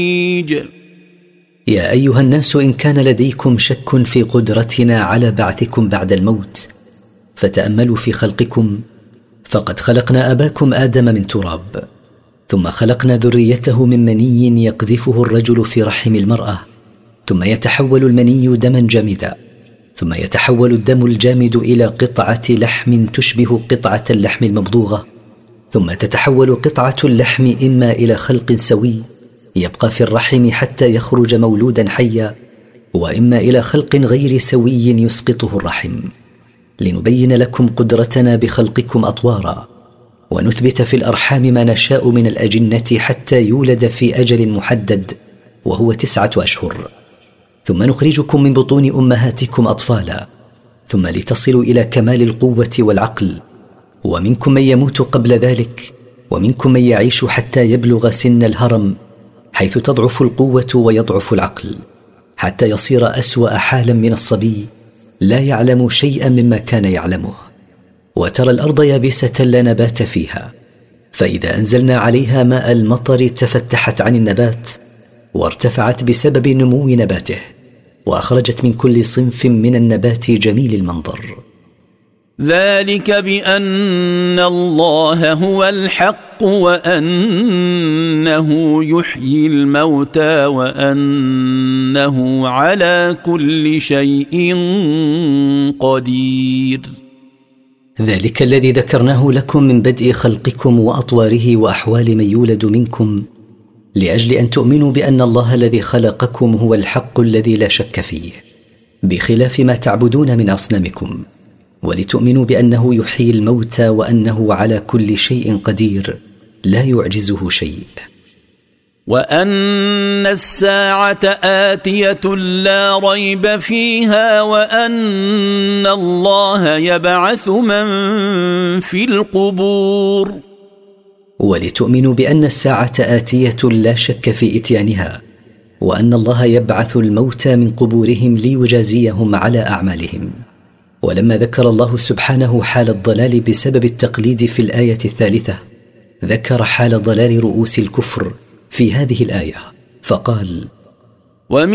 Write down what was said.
يا أيها الناس، إن كان لديكم شك في قدرتنا على بعثكم بعد الموت فتأملوا في خلقكم، فقد خلقنا أباكم آدم من تراب، ثم خلقنا ذريته من مني يقذفه الرجل في رحم المرأة، ثم يتحول المني دما جامدا، ثم يتحول الدم الجامد إلى قطعة لحم تشبه قطعة اللحم الممضوغة، ثم تتحول قطعة اللحم إما إلى خلق سوي يبقى في الرحم حتى يخرج مولودا حيا، وإما إلى خلق غير سوي يسقطه الرحم، لنبين لكم قدرتنا بخلقكم أطوارا، ونثبت في الأرحام ما نشاء من الأجنة حتى يولد في أجل محدد وهو 9 أشهر، ثم نخرجكم من بطون أمهاتكم أطفالا، ثم لتصلوا إلى كمال القوة والعقل، ومنكم من يموت قبل ذلك، ومنكم من يعيش حتى يبلغ سن الهرم، حيث تضعف القوة ويضعف العقل، حتى يصير أسوأ حالا من الصبي لا يعلم شيئا مما كان يعلمه. وترى الأرض يابسة لا نبات فيها، فإذا أنزلنا عليها ماء المطر تفتحت عن النبات وارتفعت بسبب نمو نباته، وأخرجت من كل صنف من النبات جميل المنظر. ذلك بأن الله هو الحق، وأنه يحيي الموتى، وأنه على كل شيء قدير. ذلك الذي ذكرناه لكم من بدء خلقكم وأطواره وأحوال من يولد منكم، لأجل أن تؤمنوا بأن الله الذي خلقكم هو الحق الذي لا شك فيه، بخلاف ما تعبدون من أصنامكم، ولتؤمنوا بأنه يحيي الموتى، وأنه على كل شيء قدير لا يعجزه شيء، وأن الساعة آتية لا ريب فيها، وأن الله يبعث من في القبور. ولتؤمنوا بأن الساعة آتية لا شك في إتيانها، وأن الله يبعث الموتى من قبورهم ليجازيهم على أعمالهم. ولما ذكر الله سبحانه حال الضلال بسبب التقليد في الآية 3، ذكر حال ضلال رؤوس الكفر في هذه الآية فقال: